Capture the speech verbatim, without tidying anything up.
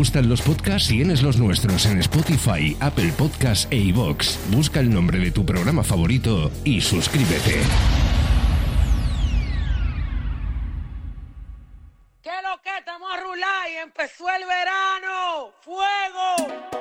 gustan los podcasts? Tienes los nuestros en Spotify, Apple Podcasts e iVoox. Busca el nombre de tu programa favorito y suscríbete. ¿Qué lo que estamos a rular y empezó el verano? ¡Fuego!